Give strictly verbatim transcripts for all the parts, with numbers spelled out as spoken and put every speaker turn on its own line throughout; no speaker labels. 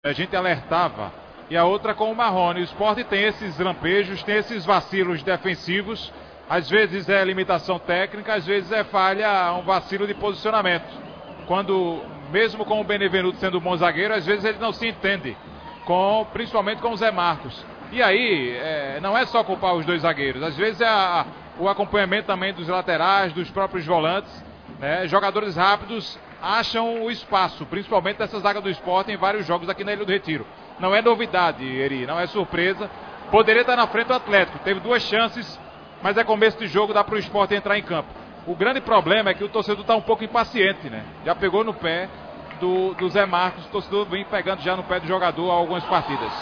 A gente alertava, e a outra com o Marrone. O Sport tem esses lampejos, tem esses vacilos defensivos, às vezes é limitação técnica, às vezes é falha, um vacilo de posicionamento. Quando, mesmo com o Benevenuto sendo um bom zagueiro, às vezes ele não se entende, com, principalmente com o Zé Marcos. E aí, é, não é só culpar os dois zagueiros, às vezes é a, o acompanhamento também dos laterais, dos próprios volantes, né? Jogadores rápidos acham o espaço, principalmente dessa zaga do Sport em vários jogos aqui na Ilha do Retiro. Não é novidade, Eri, não é surpresa. Poderia estar na frente do Atlético, teve duas chances, mas é começo de jogo, dá para o Sport entrar em campo. O grande problema é que o torcedor está um pouco impaciente, né? Já pegou no pé do, do Zé Marcos, o torcedor vem pegando já no pé do jogador há algumas partidas.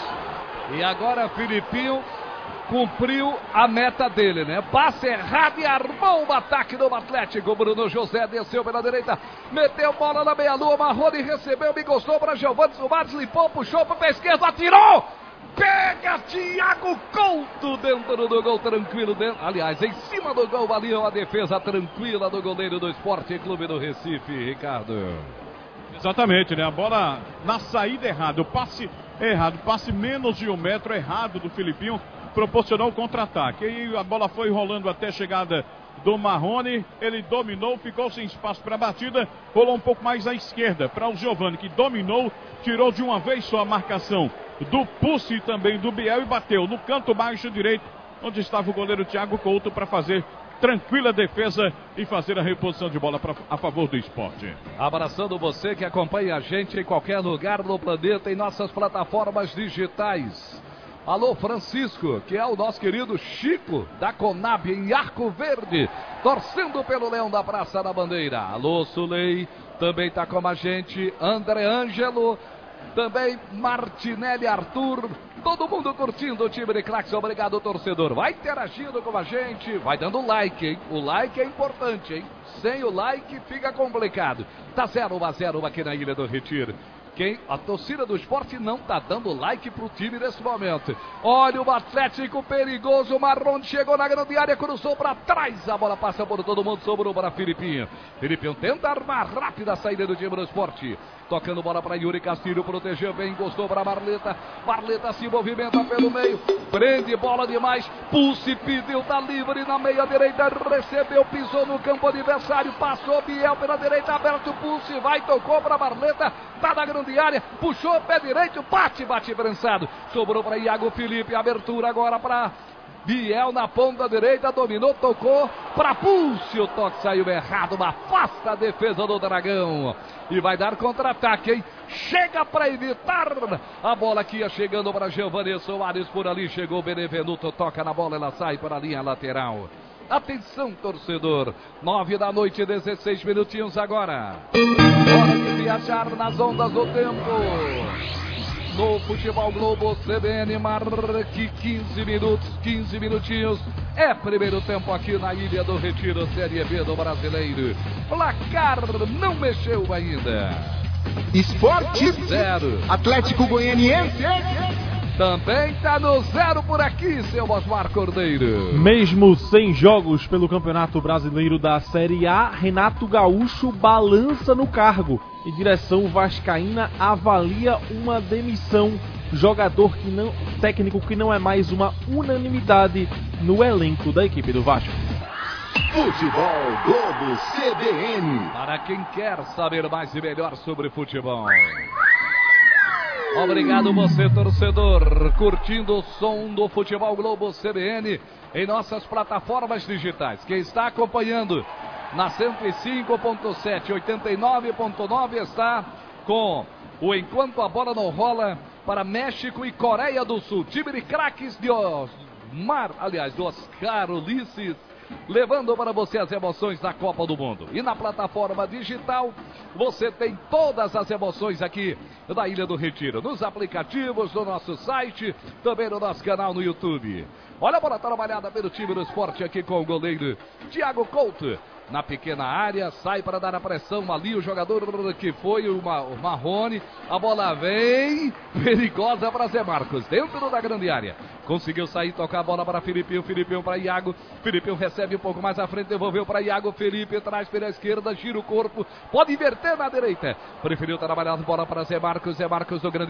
E agora Filipinho cumpriu a meta dele, né? Passe errado e armou o ataque do Atlético. Bruno José desceu pela direita, meteu bola na meia-lua, Marrone recebeu, me gostou para Giovanni Soares, limpou, puxou para a esquerda, atirou! Pega Thiago Couto dentro do gol, tranquilo dentro. Aliás, em cima do gol, ali uma defesa tranquila do goleiro do Esporte Clube do Recife, Ricardo.
Exatamente, né? A bola na saída errada, o passe errado, passe menos de um metro errado do Filipinho, proporcionou o contra-ataque. E a bola foi rolando até a chegada do Marrone, ele dominou, ficou sem espaço para a batida, rolou um pouco mais à esquerda para o Giovanni, que dominou, tirou de uma vez só a marcação do Pussi e também do Biel e bateu no canto baixo direito, onde estava o goleiro Thiago Couto, para fazer tranquila defesa e fazer a reposição de bola pra, a favor do Esporte.
Abraçando você que acompanha a gente em qualquer lugar do planeta, em nossas plataformas digitais. Alô Francisco, que é o nosso querido Chico da Conab em Arco Verde, torcendo pelo Leão da Praça da Bandeira. Alô Sulei, também está com a gente, André Ângelo, também Martinelli Arthur, todo mundo curtindo o time de craques. Obrigado, torcedor. Vai interagindo com a gente, vai dando like, hein? O like é importante, hein? Sem o like fica complicado. Tá zero a zero aqui na Ilha do Retiro. Quem? A torcida do Esporte não tá dando like pro time nesse momento. Olha o Atlético perigoso, o Marrone chegou na grande área, cruzou para trás, a bola passa por todo mundo, sobrou para Filipinho. Filipinho tenta armar rápida a saída do time do Esporte. Tocando bola para Yuri Castilho, protegeu bem, encostou para Barleta. Barleta se movimenta pelo meio, prende bola demais. Pussi pediu, tá livre na meia direita, recebeu, pisou no campo adversário, passou Biel pela direita, aberto, Pussi vai, tocou para Barleta, tá na grande área, puxou pé direito, bate, bate prensado. Sobrou para Iago Felipe, abertura agora para Biel na ponta direita, dominou, tocou para Pussi, o toque saiu errado, uma afasta a defesa do Dragão. E vai dar contra-ataque, hein? Chega para evitar a bola que ia chegando para Giovanni Soares, por ali chegou o Benevenuto, toca na bola, ela sai para a linha lateral. Atenção, torcedor, nove da noite, dezesseis minutinhos agora. Hora de viajar nas ondas do tempo. No Futebol Globo C B N, marque quinze minutos, quinze minutinhos. É primeiro tempo aqui na Ilha do Retiro, Série B do Brasileiro. Placar não mexeu ainda.
Esporte
zero.
Atlético Goianiense
também tá no zero por aqui, seu Osmar Cordeiro.
Mesmo sem jogos pelo Campeonato Brasileiro da Série A, Renato Gaúcho balança no cargo e direção vascaína avalia uma demissão. Jogador que não, técnico que não é mais uma unanimidade no elenco da equipe do Vasco.
Futebol Globo C B N.
Para quem quer saber mais e melhor sobre futebol. Obrigado você, torcedor, curtindo o som do Futebol Globo C B N em nossas plataformas digitais. Quem está acompanhando na cento e cinco ponto sete, oitenta e nove ponto nove está com o Enquanto a Bola Não Rola para México e Coreia do Sul. Time de craques de Osmar, aliás, do Oscar Ulisses, levando para você as emoções da Copa do Mundo. E na plataforma digital, você tem todas as emoções aqui da Ilha do Retiro, nos aplicativos do nosso site, também no nosso canal no YouTube. Olha a bola trabalhada pelo time do Esporte aqui com o goleiro Thiago Couto. Na pequena área, sai para dar a pressão ali o jogador que foi o, Ma, o Marrone. A bola vem, perigosa para Zé Marcos, dentro da grande área. Conseguiu sair, tocar a bola para Filipinho, Filipinho para Iago. Filipinho recebe um pouco mais à frente, devolveu para Iago. Felipe traz pela esquerda, gira o corpo, pode inverter na direita. Preferiu trabalhar a bola para Zé Marcos, Zé Marcos do grande